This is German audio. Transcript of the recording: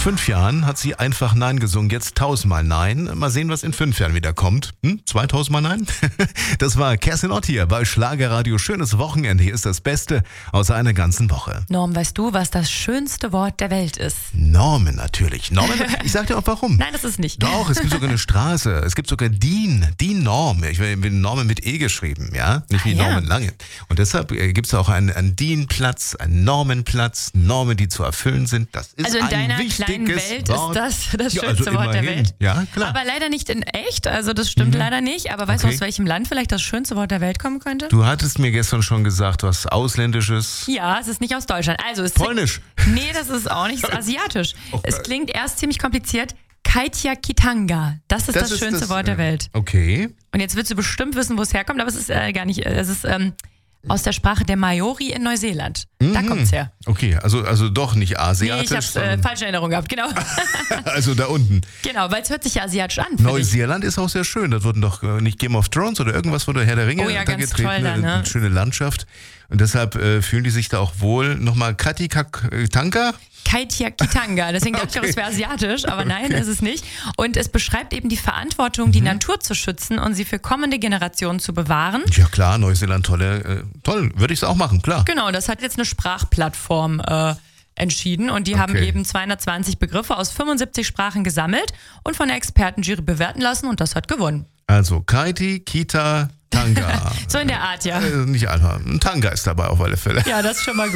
5 Jahren hat sie einfach Nein gesungen, jetzt 1000-mal Nein. Mal sehen, was in 5 Jahren wieder kommt. 2000-mal Nein? Das war Kerstin Ott hier bei Schlagerradio. Schönes Wochenende. Hier ist das Beste aus einer ganzen Woche. Norm, weißt du, was das schönste Wort der Welt ist? Normen natürlich. Normen, ich sag dir auch warum. Nein, das ist nicht. Doch, es gibt sogar eine Straße. Es gibt sogar DIN Norm. Ich will Normen mit E geschrieben, ja? Nicht wie Norman Lange. Und deshalb gibt es auch einen DIN-Platz, einen Normenplatz, Normen, die zu erfüllen sind. Das ist Also in ein deiner wichtiges kleinen Welt Wort. ist das Ja, schönste also Wort der immerhin. Welt. Ja, klar. Aber leider nicht in echt, also das stimmt leider nicht. Aber weißt du, aus welchem Land vielleicht das schönste Wort der Welt kommen könnte? Du hattest mir gestern schon gesagt, was Ausländisches. Ja, es ist nicht aus Deutschland. Also es Polnisch. Nee, das ist auch nicht asiatisch. Es klingt erst ziemlich kompliziert. Kaitiakitanga. Das ist das schönste Wort der Welt. Okay. Und jetzt willst du bestimmt wissen, wo es herkommt, aber es ist gar nicht. Es ist aus der Sprache der Maori in Neuseeland. Da kommt's her. Okay, also doch nicht asiatisch. Nee, ich habe falsche Erinnerung gehabt, genau. Also da unten. Genau, weil es hört sich ja asiatisch an. Neuseeland ist auch sehr schön. Das wurden doch nicht Game of Thrones oder irgendwas, wo der Herr der Ringe ja, da ganz getreten. toll da, ne? Eine schöne Landschaft. Und deshalb fühlen die sich da auch wohl. Nochmal Kaitiakitanga? Kaitiakitanga. Deswegen dachte ich auch, es wäre asiatisch, aber nein, ist es nicht. Und es beschreibt eben die Verantwortung, die Natur zu schützen und sie für kommende Generationen zu bewahren. Ja klar, Neuseeland, toll, würde ich es auch machen, klar. Genau, das hat jetzt eine Sprachplattform entschieden und die haben eben 220 Begriffe aus 75 Sprachen gesammelt und von der Expertenjury bewerten lassen und das hat gewonnen. Also Kaiti-Kita-Tanga. So in der Art, ja. Nicht einfach. Ein Tanga ist dabei auf alle Fälle. Ja, das ist schon mal gut.